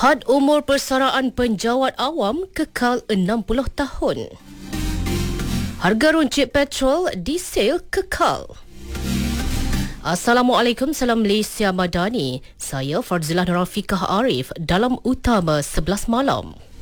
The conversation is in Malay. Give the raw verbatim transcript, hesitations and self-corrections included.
Had umur persaraan penjawat awam kekal enam puluh tahun. Harga runcit petrol, diesel kekal. Assalamualaikum, salam Malaysia Madani. Saya Farzilah Nurafikah Arif dalam Utama sebelas Malam.